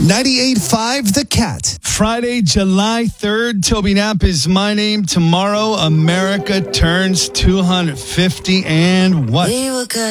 98.5 The Cat. Friday, July 3rd. Toby Knapp is my name. Tomorrow, America turns 250 and what? We were good.